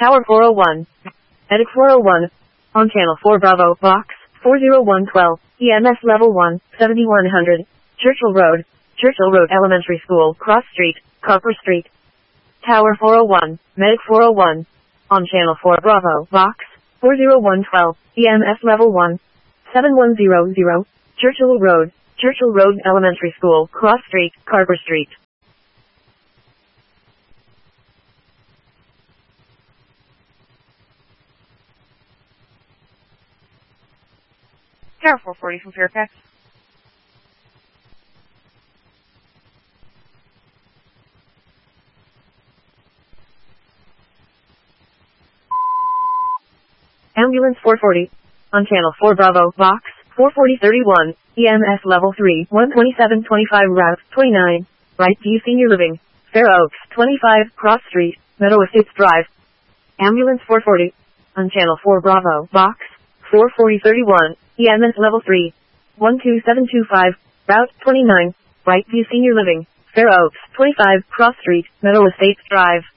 Tower 401. Medic 401. On Channel 4 Bravo, Box 40112, EMS Level 1, 7100, Churchill Road Elementary School, Cross Street, Carper Street. Tower 401, Medic 401. On Channel 4 Bravo, Box 40112, EMS Level 1, 7100, Churchill Road Elementary School, Cross Street, Carper Street. Tower 440 from Fairfax. Ambulance 440. On Channel 4 Bravo, Box 44031, EMS Level 3, 12725 Route 29, Brightview Senior Living, Fair Oaks 25, Cross Street, Meadow Estates Drive. Ambulance 440. On Channel 4 Bravo, Box 44031, EMS Level 3, 12725, Route 29, Brightview Senior Living, Fair Oaks 25, Cross Street, Meadow Estates Drive.